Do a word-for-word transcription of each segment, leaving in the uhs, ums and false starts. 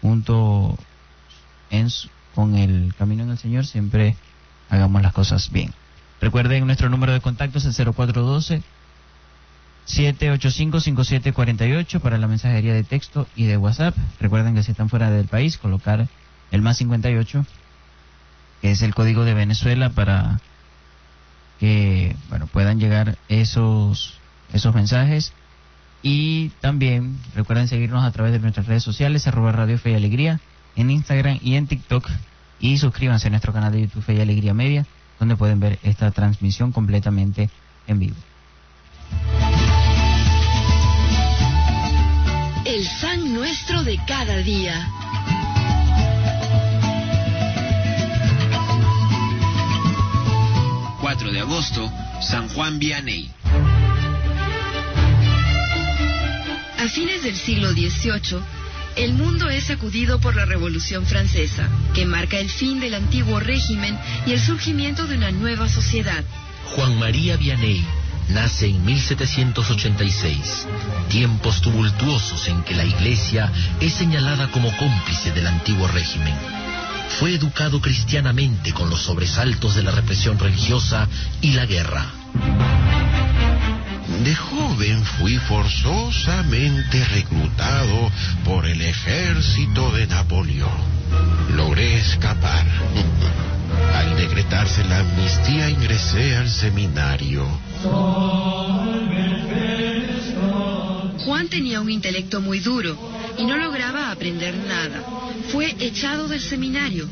junto en su, con el camino en el Señor, siempre hagamos las cosas bien. Recuerden, nuestro número de contacto es el cero cuatro uno dos, siete ocho cinco, cinco siete cuatro ocho para la mensajería de texto y de WhatsApp. Recuerden que si están fuera del país, colocar el más cincuenta y ocho, que es el código de Venezuela, para que bueno puedan llegar esos esos mensajes. Y también recuerden seguirnos a través de nuestras redes sociales, arroba Radio Fe y Alegría, en Instagram y en TikTok, y suscríbanse a nuestro canal de YouTube Fe y Alegría Media, donde pueden ver esta transmisión completamente en vivo. El San Nuestro de cada día. cuatro de agosto, San Juan Vianney. A fines del siglo dieciocho, el mundo es sacudido por la Revolución Francesa, que marca el fin del antiguo régimen y el surgimiento de una nueva sociedad. Juan María Vianney nace en mil setecientos ochenta y seis, tiempos tumultuosos en que la Iglesia es señalada como cómplice del antiguo régimen. Fue educado cristianamente con los sobresaltos de la represión religiosa y la guerra. De joven fui forzosamente reclutado por el ejército de Napoleón. Logré escapar. Al decretarse la amnistía ingresé al seminario. Juan tenía un intelecto muy duro y no lograba aprender nada. Fue echado del seminario.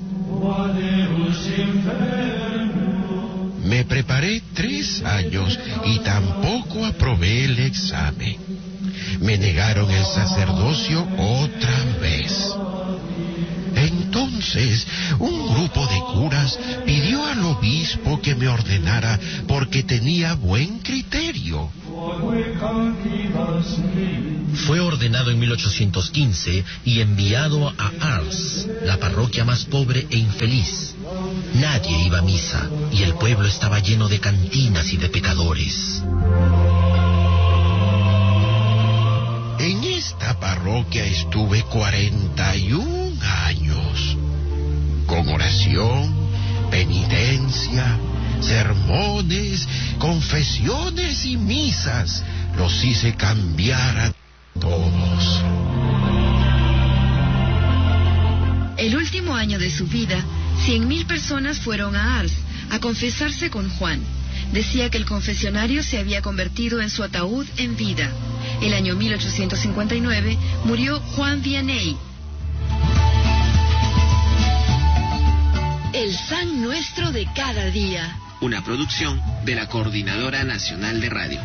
Me preparé tres años y tampoco aprobé el examen. Me negaron el sacerdocio otra vez. Entonces, un grupo de curas pidió al obispo que me ordenara porque tenía buen criterio. Fue ordenado en mil ochocientos quince y enviado a Ars, la parroquia más pobre e infeliz. Nadie iba a misa y el pueblo estaba lleno de cantinas y de pecadores. En esta parroquia estuve cuarenta y un años, con oración, penitencia, sermones, confesiones y misas. Los hice cambiar a todos. El último año de su vida, cien mil personas fueron a Ars a confesarse con Juan. Decía que el confesionario se había convertido en su ataúd en vida. El año mil ochocientos cincuenta y nueve murió Juan Vianney. El San Nuestro de cada día. Una producción de la Coordinadora Nacional de Radio.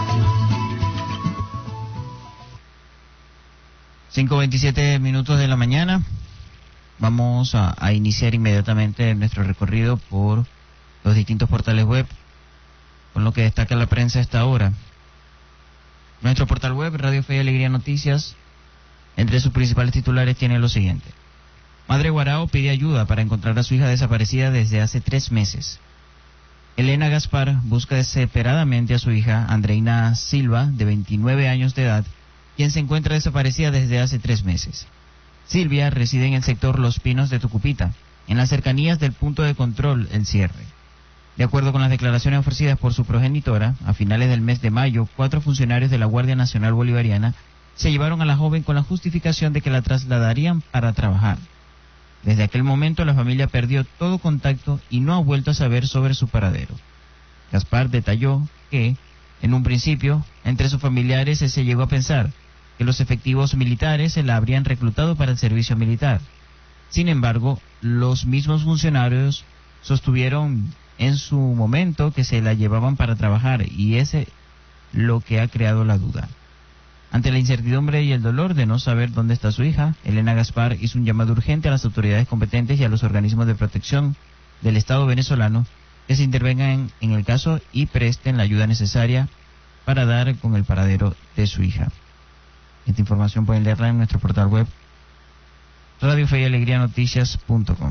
cinco veintisiete minutos de la mañana. Vamos a, a iniciar inmediatamente nuestro recorrido por los distintos portales web, con lo que destaca la prensa a esta hora. Nuestro portal web, Radio Fe y Alegría Noticias, entre sus principales titulares tiene lo siguiente: Madre Guarao pide ayuda para encontrar a su hija desaparecida desde hace tres meses. Elena Gaspar busca desesperadamente a su hija, Andreina Silva, de veintinueve años de edad, quien se encuentra desaparecida desde hace tres meses. Silvia reside en el sector Los Pinos de Tucupita, en las cercanías del punto de control El Cierre. De acuerdo con las declaraciones ofrecidas por su progenitora, a finales del mes de mayo, cuatro funcionarios de la Guardia Nacional Bolivariana se llevaron a la joven con la justificación de que la trasladarían para trabajar. Desde aquel momento la familia perdió todo contacto y no ha vuelto a saber sobre su paradero. Gaspar detalló que, en un principio, entre sus familiares se llegó a pensar que los efectivos militares se la habrían reclutado para el servicio militar. Sin embargo, los mismos funcionarios sostuvieron en su momento que se la llevaban para trabajar, y ese es lo que ha creado la duda. Ante la incertidumbre y el dolor de no saber dónde está su hija, Elena Gaspar hizo un llamado urgente a las autoridades competentes y a los organismos de protección del Estado venezolano que se intervengan en el caso y presten la ayuda necesaria para dar con el paradero de su hija. Esta información pueden leerla en nuestro portal web radio fe y alegría noticias punto com.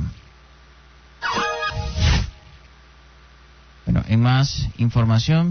Bueno, en más información,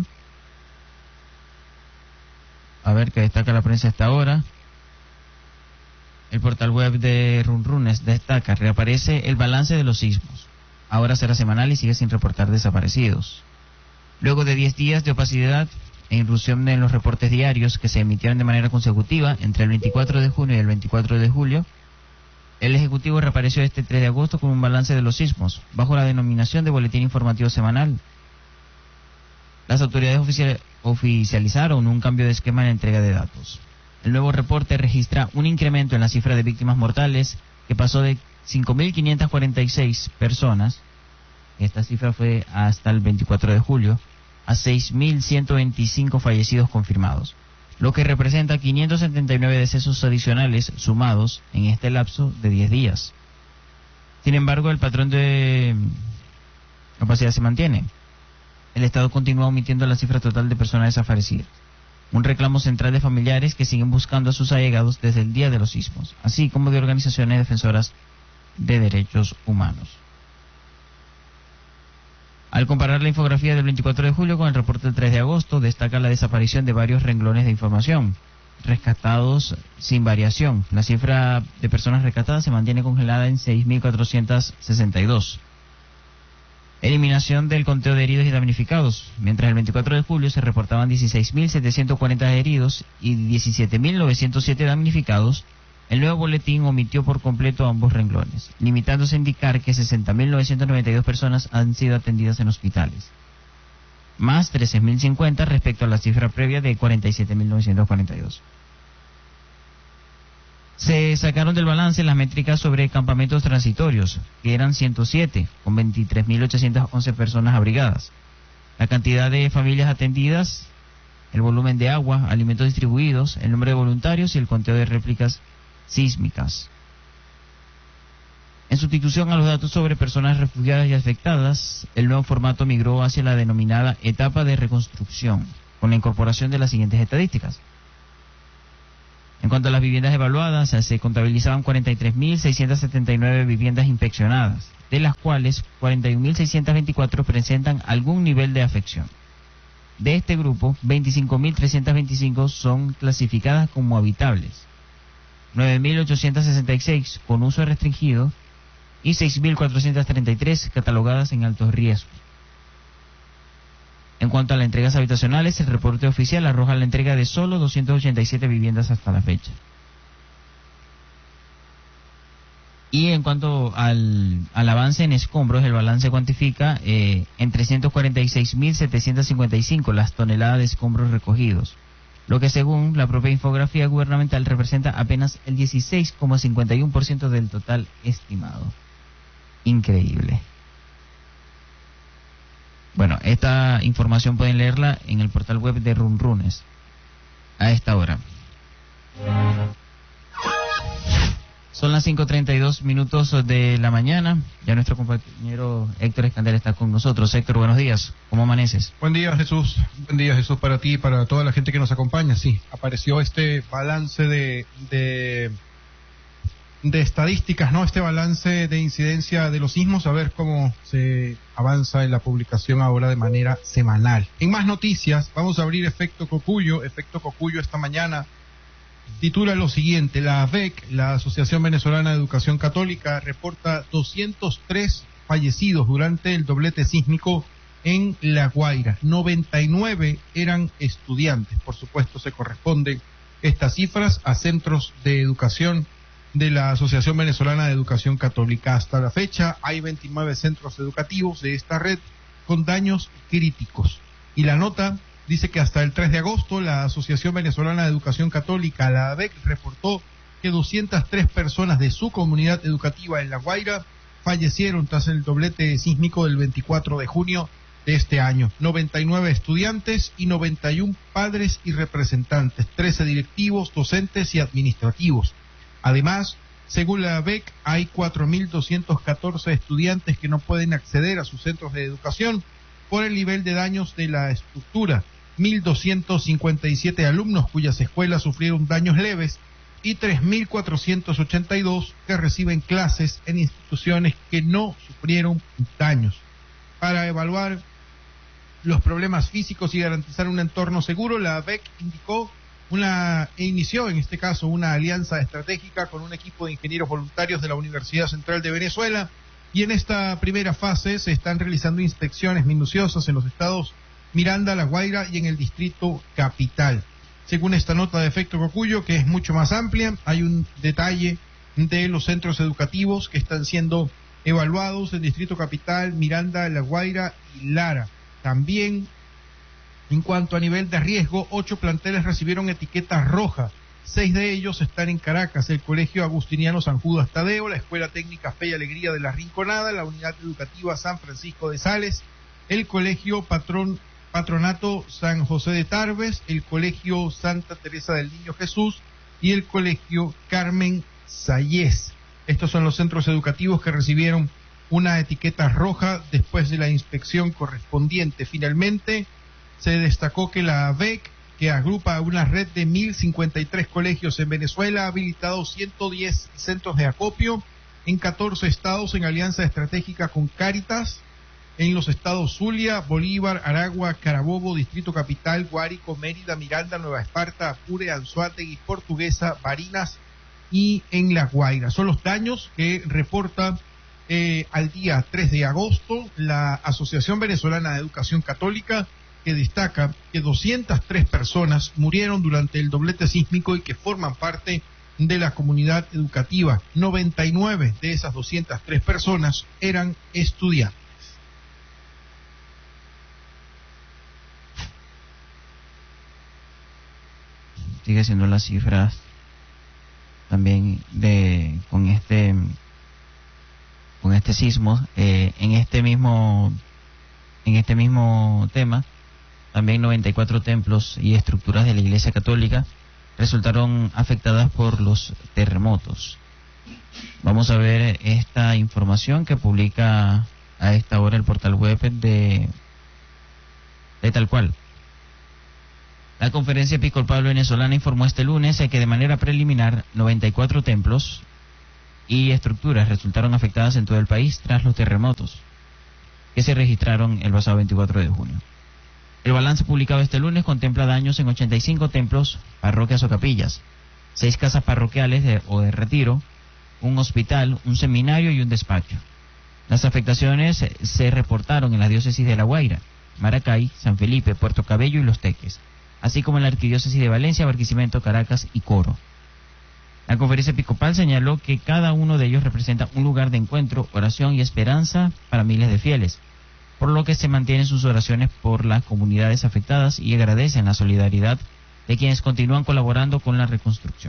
a ver qué destaca la prensa a esta hora. el portal web de Runrunes destaca, reaparece el balance de los sismos. Ahora será semanal y sigue sin reportar desaparecidos. Luego de diez días de opacidad e irrupción en los reportes diarios que se emitieron de manera consecutiva entre el veinticuatro de junio y el veinticuatro de julio, el Ejecutivo reapareció este tres de agosto con un balance de los sismos, bajo la denominación de Boletín Informativo Semanal. Las autoridades oficial, oficializaron un cambio de esquema en la entrega de datos. El nuevo reporte registra un incremento en la cifra de víctimas mortales que pasó de cinco mil quinientas cuarenta y seis personas, esta cifra fue hasta el veinticuatro de julio, a seis mil ciento veinticinco fallecidos confirmados, lo que representa quinientos setenta y nueve decesos adicionales sumados en este lapso de diez días. Sin embargo, el patrón de opacidad se mantiene. El Estado continúa omitiendo la cifra total de personas desaparecidas. Un reclamo central de familiares que siguen buscando a sus allegados desde el día de los sismos, así como de organizaciones defensoras de derechos humanos. Al comparar la infografía del veinticuatro de julio con el reporte del tres de agosto, destaca la desaparición de varios renglones de información, rescatados sin variación. La cifra de personas rescatadas se mantiene congelada en seis mil cuatrocientos sesenta y dos. Eliminación del conteo de heridos y damnificados. Mientras el veinticuatro de julio se reportaban dieciséis mil setecientos cuarenta heridos y diecisiete mil novecientos siete damnificados, el nuevo boletín omitió por completo ambos renglones, limitándose a indicar que sesenta mil novecientos noventa y dos personas han sido atendidas en hospitales, más trece mil cincuenta respecto a la cifra previa de cuarenta y siete mil novecientos cuarenta y dos. Se sacaron del balance las métricas sobre campamentos transitorios, que eran ciento siete, con veintitrés mil ochocientas once personas abrigadas. La cantidad de familias atendidas, el volumen de agua, alimentos distribuidos, el número de voluntarios y el conteo de réplicas sísmicas. En sustitución a los datos sobre personas refugiadas y afectadas, el nuevo formato migró hacia la denominada etapa de reconstrucción, con la incorporación de las siguientes estadísticas. En cuanto a las viviendas evaluadas, se contabilizaban cuarenta y tres mil seiscientos setenta y nueve viviendas inspeccionadas, de las cuales cuarenta y un mil seiscientos veinticuatro presentan algún nivel de afección. De este grupo, veinticinco mil trescientos veinticinco son clasificadas como habitables, nueve mil ochocientos sesenta y seis con uso restringido y seis mil cuatrocientos treinta y tres catalogadas en alto riesgo. En cuanto a las entregas habitacionales, el reporte oficial arroja la entrega de solo doscientas ochenta y siete viviendas hasta la fecha. Y en cuanto al, al avance en escombros, el balance cuantifica eh, en trescientos cuarenta y seis mil setecientos cincuenta y cinco las toneladas de escombros recogidos, lo que según la propia infografía gubernamental representa apenas el dieciséis coma cincuenta y uno por ciento del total estimado. Increíble. Bueno, esta información pueden leerla en el portal web de Runrunes a esta hora. Son las cinco treinta y dos minutos de la mañana. Ya nuestro compañero Héctor Escandel está con nosotros. Héctor, buenos días. ¿Cómo amaneces? Buen día, Jesús. Buen día, Jesús, para ti y para toda la gente que nos acompaña. Sí, apareció este balance de, de, de estadísticas, ¿no? Este balance de incidencia de los sismos, a ver cómo se avanza en la publicación ahora de manera semanal. En más noticias, vamos a abrir Efecto Cocuyo. Efecto Cocuyo esta mañana titula lo siguiente: la A V E C, la Asociación Venezolana de Educación Católica, reporta doscientos tres fallecidos durante el doblete sísmico en La Guaira. noventa y nueve eran estudiantes. Por supuesto, se corresponden estas cifras a centros de educación de la Asociación Venezolana de Educación Católica. Hasta la fecha hay veintinueve centros educativos de esta red con daños críticos. Y la nota dice que hasta el tres de agosto la Asociación Venezolana de Educación Católica, la A V E C, reportó que doscientas tres personas de su comunidad educativa en La Guaira fallecieron tras el doblete sísmico del veinticuatro de junio de este año. noventa y nueve estudiantes y noventa y uno padres y representantes, trece directivos, docentes y administrativos. Además, según la A V E C, hay cuatro mil doscientos catorce estudiantes que no pueden acceder a sus centros de educación por el nivel de daños de la estructura, mil doscientos cincuenta y siete alumnos cuyas escuelas sufrieron daños leves y tres mil cuatrocientos ochenta y dos que reciben clases en instituciones que no sufrieron daños. Para evaluar los problemas físicos y garantizar un entorno seguro, la A V E C indicó una inició en este caso una alianza estratégica con un equipo de ingenieros voluntarios de la Universidad Central de Venezuela, y en esta primera fase se están realizando inspecciones minuciosas en los estados Miranda, La Guaira y en el distrito Capital. Según esta nota de Efecto Cocuyo, que es mucho más amplia, hay un detalle de los centros educativos que están siendo evaluados en distrito Capital, Miranda, La Guaira y Lara. También, en cuanto a nivel de riesgo, ocho planteles recibieron etiqueta roja. Seis de ellos están en Caracas: el Colegio Agustiniano San Judas Tadeo, la Escuela Técnica Fe y Alegría de la Rinconada, la Unidad Educativa San Francisco de Sales, el Colegio Patrón, Patronato San José de Tarbes, el Colegio Santa Teresa del Niño Jesús y el Colegio Carmen Sayés. Estos son los centros educativos que recibieron una etiqueta roja después de la inspección correspondiente. Finalmente, se destacó que la A B E C, que agrupa una red de mil cincuenta y tres colegios en Venezuela, ha habilitado ciento diez centros de acopio en catorce estados en alianza estratégica con Cáritas, en los estados Zulia, Bolívar, Aragua, Carabobo, Distrito Capital, Guárico, Mérida, Miranda, Nueva Esparta, Apure, Anzoátegui, Portuguesa, Barinas y en La Guaira. Son los daños que reporta eh, al día tres de agosto la Asociación Venezolana de Educación Católica, que destaca que doscientas tres personas murieron durante el doblete sísmico y que forman parte de la comunidad educativa. noventa y nueve de esas doscientas tres personas eran estudiantes. Sigue siendo las cifras también de con este con este sismo. Eh, en este mismo en este mismo tema, también noventa y cuatro templos y estructuras de la Iglesia Católica resultaron afectadas por los terremotos. Vamos a ver esta información que publica a esta hora el portal web de, de Tal Cual. La Conferencia Episcopal Venezolana informó este lunes que de manera preliminar noventa y cuatro templos y estructuras resultaron afectadas en todo el país tras los terremotos que se registraron el pasado veinticuatro de junio. El balance publicado este lunes contempla daños en ochenta y cinco templos, parroquias o capillas, seis casas parroquiales de, o de retiro, un hospital, un seminario y un despacho. Las afectaciones se reportaron en la diócesis de La Guaira, Maracay, San Felipe, Puerto Cabello y Los Teques, así como en la arquidiócesis de Valencia, Barquisimeto, Caracas y Coro. La Conferencia Episcopal señaló que cada uno de ellos representa un lugar de encuentro, oración y esperanza para miles de fieles, por lo que se mantienen sus oraciones por las comunidades afectadas y agradecen la solidaridad de quienes continúan colaborando con la reconstrucción.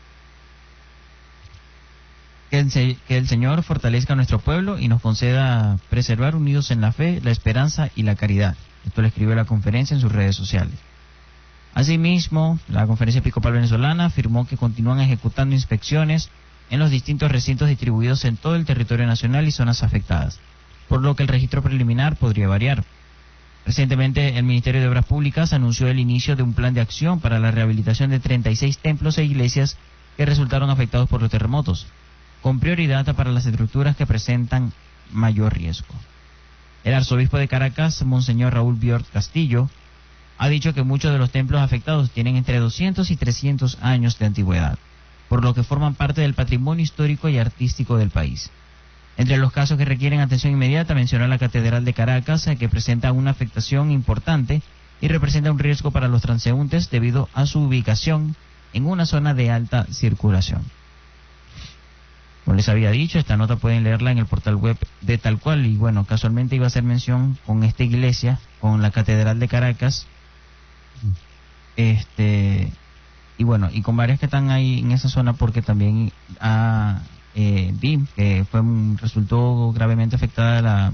Que el, que el Señor fortalezca a nuestro pueblo y nos conceda preservar unidos en la fe, la esperanza y la caridad. Esto lo escribe la conferencia en sus redes sociales. Asimismo, la Conferencia Episcopal Venezolana afirmó que continúan ejecutando inspecciones en los distintos recintos distribuidos en todo el territorio nacional y zonas afectadas, por lo que el registro preliminar podría variar. Recientemente, el Ministerio de Obras Públicas anunció el inicio de un plan de acción para la rehabilitación de treinta y seis templos e iglesias que resultaron afectados por los terremotos, con prioridad para las estructuras que presentan mayor riesgo. El arzobispo de Caracas, Monseñor Raúl Biort Castillo, ha dicho que muchos de los templos afectados tienen entre doscientos y trescientos años de antigüedad, por lo que forman parte del patrimonio histórico y artístico del país. Entre los casos que requieren atención inmediata mencionó la Catedral de Caracas, que presenta una afectación importante y representa un riesgo para los transeúntes debido a su ubicación en una zona de alta circulación. Como les había dicho, esta nota pueden leerla en el portal web de Tal Cual, y bueno, casualmente iba a hacer mención con esta iglesia, con la Catedral de Caracas, este y bueno, y con varias que están ahí en esa zona, porque también a eh, vi que fue resultó gravemente afectada la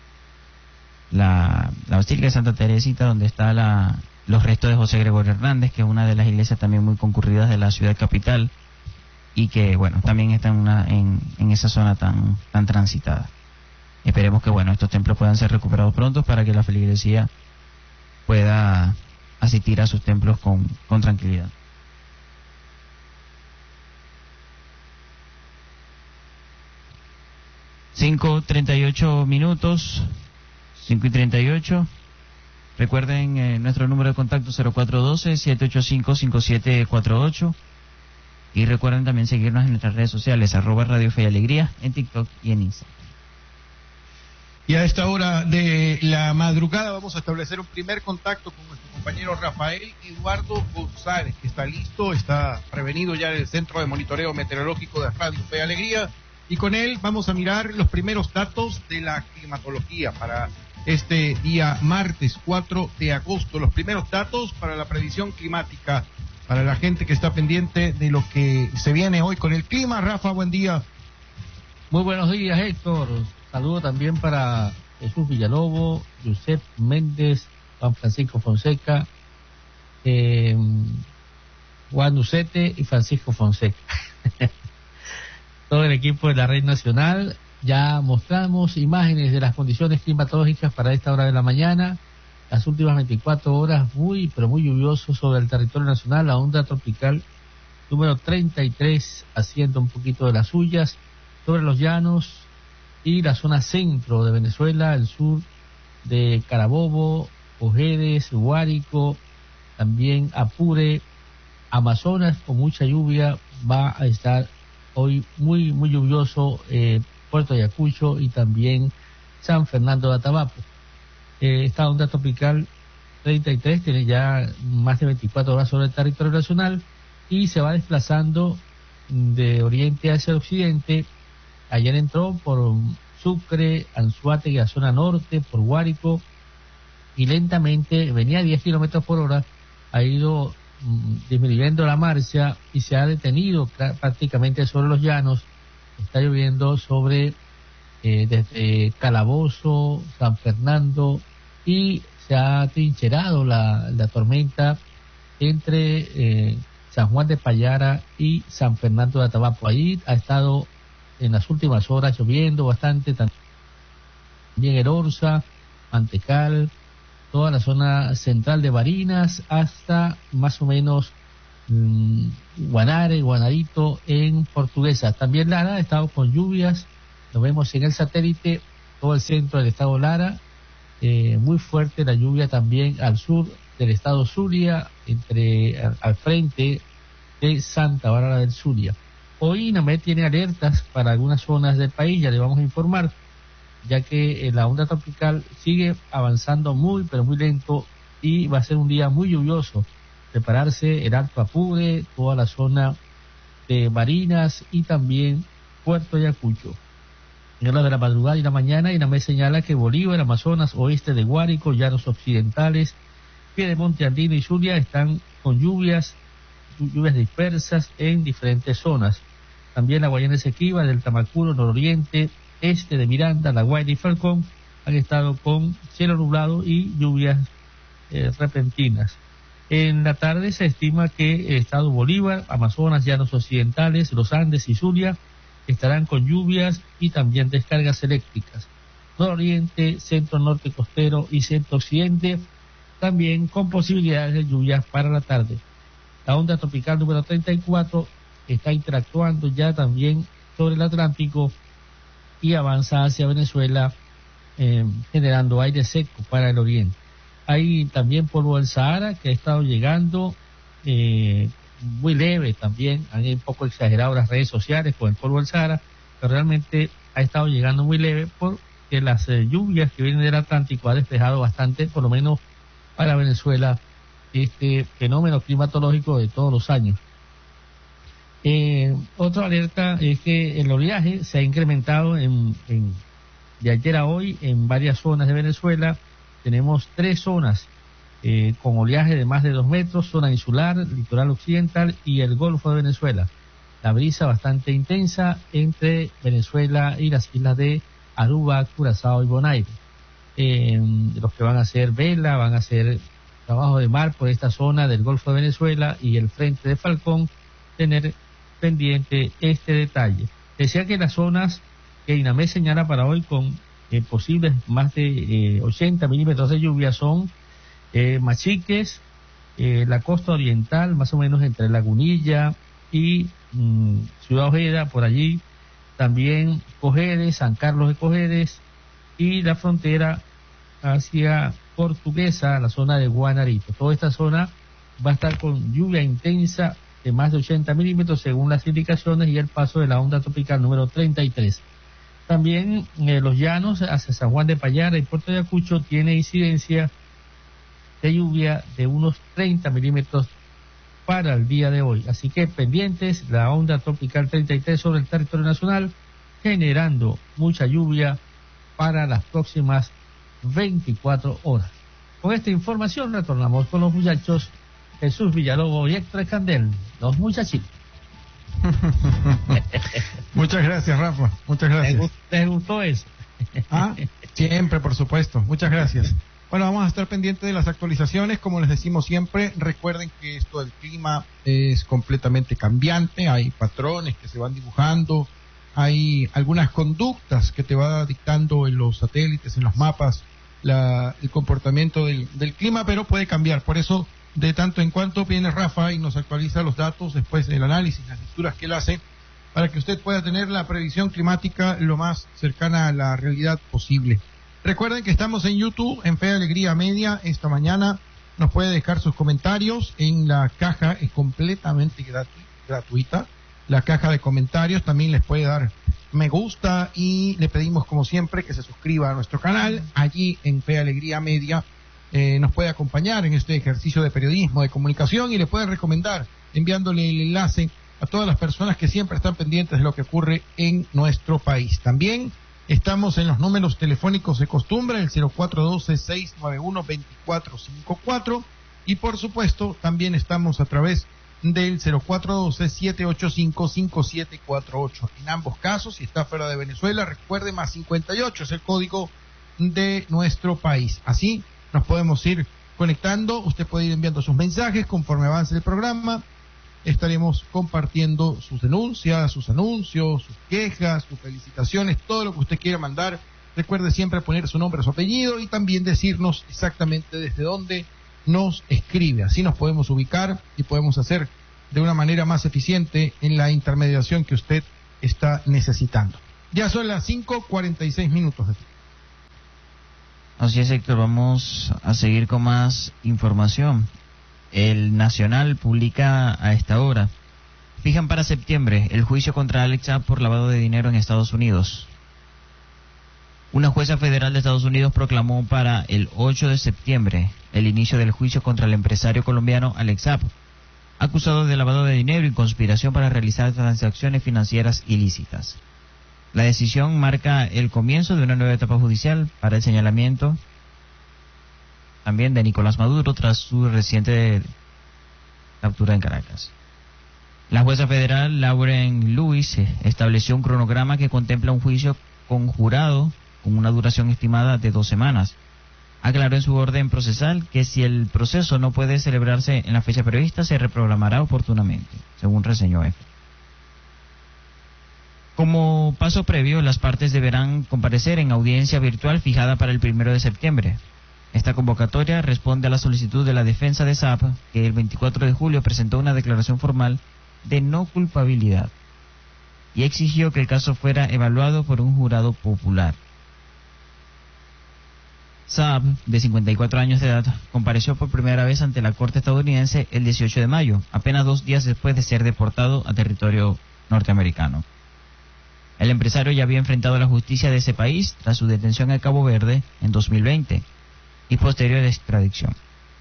la, la Basílica de Santa Teresita, donde está la los restos de José Gregorio Hernández, que es una de las iglesias también muy concurridas de la ciudad capital, y que bueno, también está en, una, en, en esa zona tan tan transitada. Esperemos que bueno, estos templos puedan ser recuperados pronto para que la feligresía pueda asistir a sus templos con, con tranquilidad. cinco treinta y ocho minutos, cinco y treinta y ocho. Recuerden eh, nuestro número de contacto cero cuatro uno dos, siete ocho cinco, cinco siete cuatro ocho. Y recuerden también seguirnos en nuestras redes sociales, arroba Radio Fe y Alegría, en TikTok y en Instagram. Y a esta hora de la madrugada vamos a establecer un primer contacto con nuestro compañero Rafael Eduardo González, que está listo, está prevenido ya en el Centro de Monitoreo Meteorológico de Radio Fe y Alegría. Y con él vamos a mirar los primeros datos de la climatología para este día martes cuatro de agosto. Los primeros datos para la predicción climática para la gente que está pendiente de lo que se viene hoy con el clima. Rafa, buen día. Muy buenos días, Héctor. Saludo también para Jesús Villalobos, Josep Méndez, Juan Francisco Fonseca, eh, Juan Ducete y Francisco Fonseca. Todo el equipo de la Red Nacional. Ya mostramos imágenes de las condiciones climatológicas para esta hora de la mañana. Las últimas veinticuatro horas muy, pero muy lluvioso sobre el territorio nacional. La onda tropical número treinta y tres haciendo un poquito de las suyas sobre los llanos y la zona centro de Venezuela, el sur de Carabobo, Ojedes, Guárico, también Apure, Amazonas con mucha lluvia. Va a estar hoy muy, muy lluvioso eh, Puerto Ayacucho y también San Fernando de Atabapo. Eh, esta onda tropical treinta y tres tiene ya más de veinticuatro horas sobre el territorio nacional y se va desplazando de oriente hacia el occidente. Ayer entró por Sucre, Anzoátegui, a zona norte, por Guárico, y lentamente venía a diez kilómetros por hora, ha ido mm, disminuyendo la marcha y se ha detenido prácticamente sobre los llanos. Está lloviendo sobre eh, desde Calabozo, San Fernando, y se ha trincherado la, la tormenta entre eh, San Juan de Payara y San Fernando de Atabapo. Ahí ha estado en las últimas horas lloviendo bastante, también el Orza, Mantecal, toda la zona central de Barinas, hasta más o menos mmm, Guanare, Guanarito en Portuguesa. También Lara ha estado con lluvias, lo vemos en el satélite, todo el centro del estado Lara, eh, muy fuerte la lluvia también al sur del estado Zulia, entre al, al frente de Santa Bárbara del Zulia. Hoy INAMED tiene alertas para algunas zonas del país, ya le vamos a informar, ya que eh, la onda tropical sigue avanzando muy, pero muy lento y va a ser un día muy lluvioso. Prepararse el Alto Apure, toda la zona de Barinas y también Puerto Ayacucho. En horas de la madrugada y la mañana, INAMED señala que Bolívar, Amazonas, oeste de Guárico, llanos occidentales, Piedemonte Andino y Zulia están con lluvias, lluvias dispersas en diferentes zonas. También la Guayana Esequiba, del Tamacuro, nororiente, este de Miranda, La Guaira y Falcón han estado con cielo nublado y lluvias eh, repentinas. En la tarde se estima que el estado Bolívar, Amazonas, llanos occidentales, los Andes y Zulia estarán con lluvias y también descargas eléctricas. Nororiente, centro norte costero y centro occidente también con posibilidades de lluvias para la tarde. La onda tropical número treinta y cuatro está interactuando ya también sobre el Atlántico y avanza hacia Venezuela, eh, generando aire seco para el oriente. Hay también polvo del Sahara que ha estado llegando eh, muy leve también. Han un poco exagerado las redes sociales con el polvo del Sahara, pero realmente ha estado llegando muy leve porque las eh, lluvias que vienen del Atlántico ha despejado bastante, por lo menos para Venezuela, este fenómeno climatológico de todos los años. Eh, otra alerta es que el oleaje se ha incrementado en, en, de ayer a hoy en varias zonas de Venezuela. Tenemos tres zonas eh, con oleaje de más de dos metros, zona insular, litoral occidental y el Golfo de Venezuela. La brisa bastante intensa entre Venezuela y las islas de Aruba, Curazao y Bonaire. Eh, los que van a hacer vela, van a hacer trabajo de mar por esta zona del Golfo de Venezuela y el frente de Falcón, tener pendiente este detalle. Decía que las zonas que INAMED señala para hoy con eh, posibles más de eh, ochenta milímetros de lluvia son eh, Machiques, eh, la costa oriental, más o menos entre Lagunilla y mmm, Ciudad Ojeda, por allí, también Cojedes, San Carlos de Cojedes y la frontera hacia Portuguesa, la zona de Guanarito. Toda esta zona va a estar con lluvia intensa de más de ochenta milímetros según las indicaciones y el paso de la onda tropical número treinta y tres. También eh, los llanos hacia San Juan de Payara y Puerto Ayacucho tiene incidencia de lluvia de unos treinta milímetros para el día de hoy. Así que pendientes, la onda tropical treinta y tres sobre el territorio nacional, generando mucha lluvia para las próximas veinticuatro horas. Con esta información retornamos con los muchachos Jesús Villalobos y Héctor Candel, los muchachitos. Muchas gracias, Rafa. Muchas gracias. ¿Les, les gustó eso? Ah, siempre, por supuesto. Muchas gracias. Bueno, vamos a estar pendientes de las actualizaciones. Como les decimos siempre, recuerden que esto del clima es completamente cambiante. Hay patrones que se van dibujando. Hay algunas conductas que te va dictando en los satélites, en los mapas, la, el comportamiento del, del clima, pero puede cambiar. Por eso, de tanto en cuanto viene Rafa y nos actualiza los datos después del análisis, las lecturas que él hace, para que usted pueda tener la previsión climática lo más cercana a la realidad posible. Recuerden que estamos en YouTube, en Fe Alegría Media. Esta mañana nos puede dejar sus comentarios en la caja, es completamente gratu- gratuita. La caja de comentarios también les puede dar me gusta y le pedimos como siempre que se suscriba a nuestro canal. Allí en Fe Alegría Media eh, nos puede acompañar en este ejercicio de periodismo, de comunicación, y le puede recomendar enviándole el enlace a todas las personas que siempre están pendientes de lo que ocurre en nuestro país. También estamos en los números telefónicos de costumbre, el cero cuatro uno dos, seis nueve uno, dos cuatro cinco cuatro, y por supuesto también estamos a través del cero cuatro uno dos, siete ocho cinco, cinco siete cuatro ocho. En ambos casos, si está fuera de Venezuela, recuerde, más cincuenta y ocho es el código de nuestro país. Así nos podemos ir conectando. Usted puede ir enviando sus mensajes conforme avance el programa. Estaremos compartiendo sus denuncias, sus anuncios, sus quejas, sus felicitaciones, todo lo que usted quiera mandar. Recuerde siempre poner su nombre, su apellido y también decirnos exactamente desde dónde nos escribe. Así nos podemos ubicar y podemos hacer de una manera más eficiente en la intermediación que usted está necesitando. Ya son las cinco cuarenta y seis minutos. Así es, Héctor, vamos a seguir con más información. El Nacional publica a esta hora: fijan para septiembre el juicio contra Alex Saab por lavado de dinero en Estados Unidos. Una jueza federal de Estados Unidos proclamó para el ocho de septiembre el inicio del juicio contra el empresario colombiano Alex Saab, acusado de lavado de dinero y conspiración para realizar transacciones financieras ilícitas. La decisión marca el comienzo de una nueva etapa judicial para el señalamiento también de Nicolás Maduro tras su reciente captura en Caracas. La jueza federal Lauren Lewis estableció un cronograma que contempla un juicio conjurado con una duración estimada de dos semanas. Aclaró en su orden procesal que si el proceso no puede celebrarse en la fecha prevista, se reprogramará oportunamente, según reseñó F. Como paso previo, las partes deberán comparecer en audiencia virtual fijada para el primero de septiembre. Esta convocatoria responde a la solicitud de la defensa de Saab, que el veinticuatro de julio presentó una declaración formal de no culpabilidad y exigió que el caso fuera evaluado por un jurado popular. Saab, de cincuenta y cuatro años de edad, compareció por primera vez ante la corte estadounidense el dieciocho de mayo, apenas dos días después de ser deportado a territorio norteamericano. El empresario ya había enfrentado a la justicia de ese país tras su detención en Cabo Verde en dos mil veinte y posterior extradición.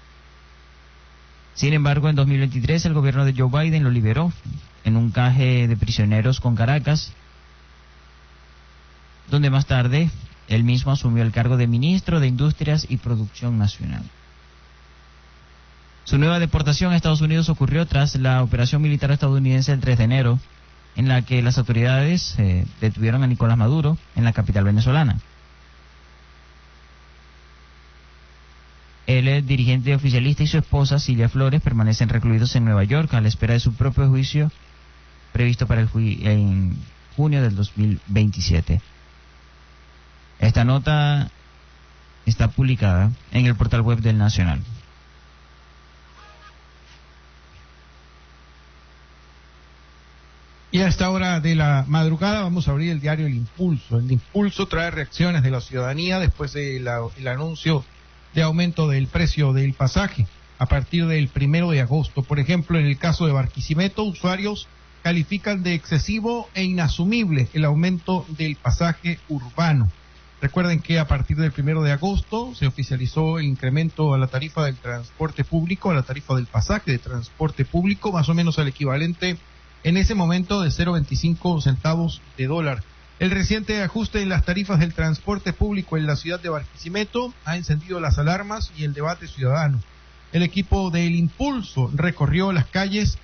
Sin embargo, en dos mil veintitrés el gobierno de Joe Biden lo liberó en un canje de prisioneros con Caracas, donde más tarde él mismo asumió el cargo de ministro de Industrias y Producción Nacional. Su nueva deportación a Estados Unidos ocurrió tras la operación militar estadounidense el tres de enero, en la que las autoridades eh, detuvieron a Nicolás Maduro en la capital venezolana. El dirigente oficialista y su esposa, Cilia Flores, permanecen recluidos en Nueva York a la espera de su propio juicio previsto para el ju- en junio del dos mil veintisiete. Esta nota está publicada en el portal web del Nacional. Y a esta hora de la madrugada vamos a abrir el diario El Impulso. El Impulso trae reacciones de la ciudadanía después del anuncio de aumento del precio del pasaje a partir del primero de agosto. Por ejemplo, en el caso de Barquisimeto, usuarios califican de excesivo e inasumible el aumento del pasaje urbano. Recuerden que a partir del primero de agosto se oficializó el incremento a la tarifa del transporte público, a la tarifa del pasaje de transporte público, más o menos al equivalente en ese momento de cero punto veinticinco centavos de dólar. El reciente ajuste en las tarifas del transporte público en la ciudad de Barquisimeto ha encendido las alarmas y el debate ciudadano. El equipo del Impulso recorrió las calles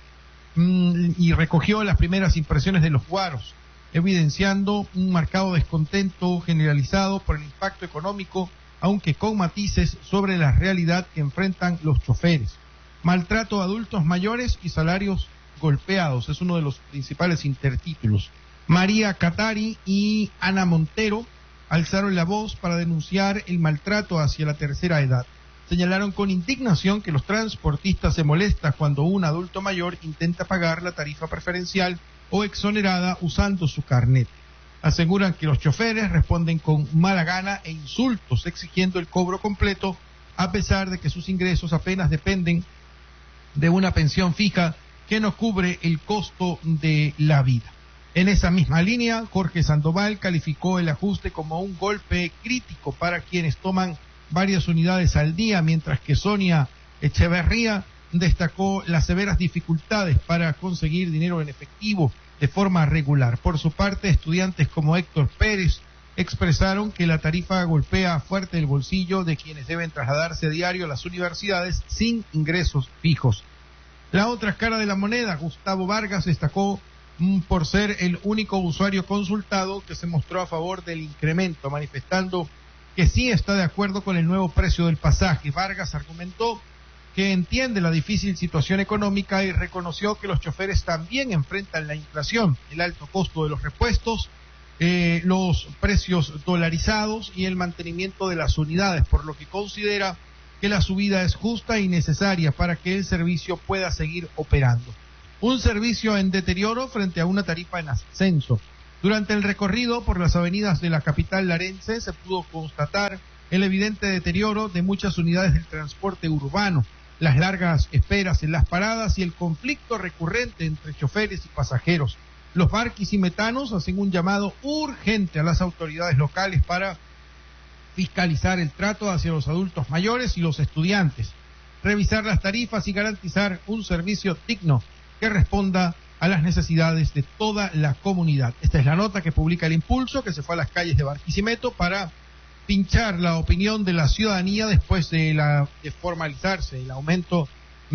mmm, y recogió las primeras impresiones de los guaros, evidenciando un marcado descontento generalizado por el impacto económico, aunque con matices sobre la realidad que enfrentan los choferes. Maltrato a adultos mayores y salarios golpeados es uno de los principales intertítulos. María Catari y Ana Montero alzaron la voz para denunciar el maltrato hacia la tercera edad. Señalaron con indignación que los transportistas se molestan cuando un adulto mayor intenta pagar la tarifa preferencial o exonerada usando su carnet. Aseguran que los choferes responden con mala gana e insultos exigiendo el cobro completo, a pesar de que sus ingresos apenas dependen de una pensión fija que no cubre el costo de la vida. En esa misma línea, Jorge Sandoval calificó el ajuste como un golpe crítico para quienes toman varias unidades al día, mientras que Sonia Echeverría destacó las severas dificultades para conseguir dinero en efectivo de forma regular. Por su parte, estudiantes como Héctor Pérez expresaron que la tarifa golpea fuerte el bolsillo de quienes deben trasladarse a diario a las universidades sin ingresos fijos. La otra cara de la moneda, Gustavo Vargas, destacó mm, por ser el único usuario consultado que se mostró a favor del incremento, manifestando que sí está de acuerdo con el nuevo precio del pasaje. Vargas argumentó que entiende la difícil situación económica y reconoció que los choferes también enfrentan la inflación, el alto costo de los repuestos, eh, los precios dolarizados y el mantenimiento de las unidades, por lo que considera que la subida es justa y necesaria para que el servicio pueda seguir operando. Un servicio en deterioro frente a una tarifa en ascenso. Durante el recorrido por las avenidas de la capital larense se pudo constatar el evidente deterioro de muchas unidades del transporte urbano, las largas esperas en las paradas y el conflicto recurrente entre choferes y pasajeros. Los barquisimetanos hacen un llamado urgente a las autoridades locales para fiscalizar el trato hacia los adultos mayores y los estudiantes, revisar las tarifas y garantizar un servicio digno que responda a las necesidades de toda la comunidad. Esta es la nota que publica el Impulso, que se fue a las calles de Barquisimeto para pinchar la opinión de la ciudadanía después de, la, de formalizarse el aumento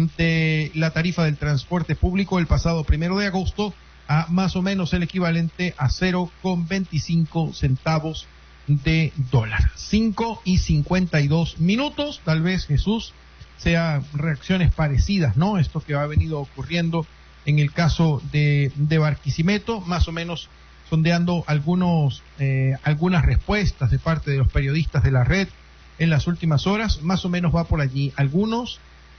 de la tarifa del transporte público el pasado primero de agosto a más o menos el equivalente a cero coma veinticinco centavos de dólar. cinco y cincuenta y dos minutos, tal vez, Jesús, sea reacciones parecidas, ¿no? Esto que ha venido ocurriendo en el caso de, de Barquisimeto, más o menos sondeando algunos eh, algunas respuestas de parte de los periodistas de la red en las últimas horas, más o menos va por allí. Algunos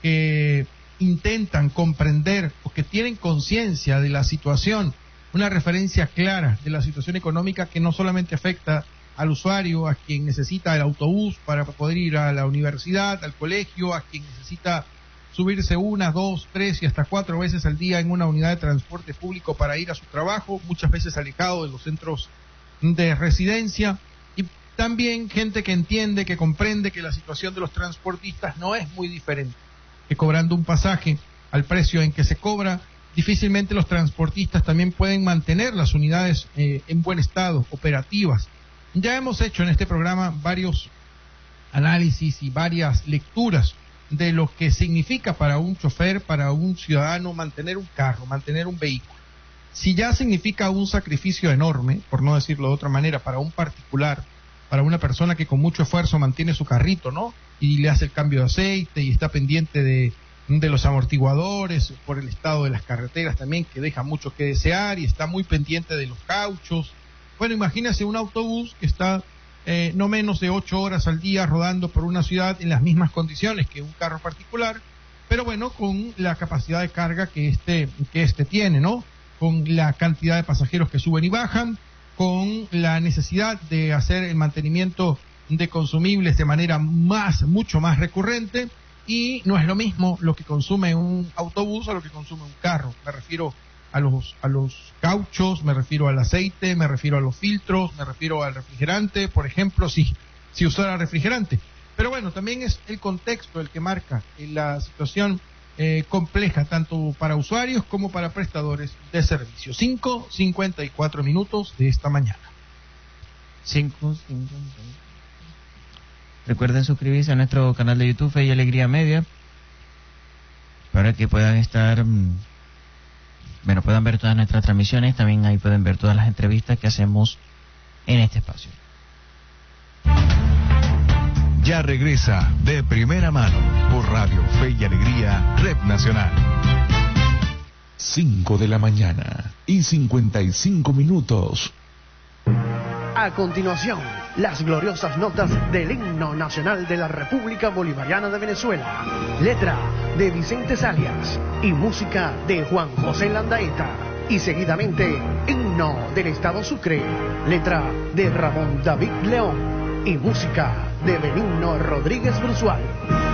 que intentan comprender o que tienen conciencia de la situación, una referencia clara de la situación económica que no solamente afecta al usuario, a quien necesita el autobús para poder ir a la universidad, al colegio, a quien necesita subirse una, dos, tres y hasta cuatro veces al día en una unidad de transporte público para ir a su trabajo, muchas veces alejado de los centros de residencia, y también gente que entiende, que comprende que la situación de los transportistas no es muy diferente, que cobrando un pasaje al precio en que se cobra, difícilmente los transportistas también pueden mantener las unidades eh, en buen estado, operativas. Ya hemos hecho en este programa varios análisis y varias lecturas de lo que significa para un chofer, para un ciudadano, mantener un carro, mantener un vehículo. Si ya significa un sacrificio enorme, por no decirlo de otra manera, para un particular, para una persona que con mucho esfuerzo mantiene su carrito, ¿no? Y le hace el cambio de aceite y está pendiente de, de los amortiguadores, por el estado de las carreteras también, que deja mucho que desear, y está muy pendiente de los cauchos. Bueno, imagínese un autobús que está Eh, no menos de ocho horas al día rodando por una ciudad en las mismas condiciones que un carro particular, pero bueno, con la capacidad de carga que este, que este tiene, ¿no? Con la cantidad de pasajeros que suben y bajan, con la necesidad de hacer el mantenimiento de consumibles de manera más, mucho más recurrente, y no es lo mismo lo que consume un autobús a lo que consume un carro. Me refiero a los, a los cauchos, me refiero al aceite, me refiero a los filtros, me refiero al refrigerante, por ejemplo, si, si usara refrigerante. Pero bueno, también es el contexto el que marca la situación eh, compleja, tanto para usuarios como para prestadores de servicio. cinco cincuenta y cuatro minutos de esta mañana. cinco cincuenta. Recuerden suscribirse a nuestro canal de YouTube Fe y Alegría Media para que puedan estar, bueno, puedan ver todas nuestras transmisiones. También ahí pueden ver todas las entrevistas que hacemos en este espacio. Ya regresa de primera mano por Radio Fe y Alegría Red Nacional. cinco de la mañana y cincuenta y cinco minutos. A continuación, las gloriosas notas del himno nacional de la República Bolivariana de Venezuela. Letra de Vicente Salias y música de Juan José Landaeta. Y seguidamente, himno del Estado Sucre. Letra de Ramón David León y música de Benigno Rodríguez Brusual.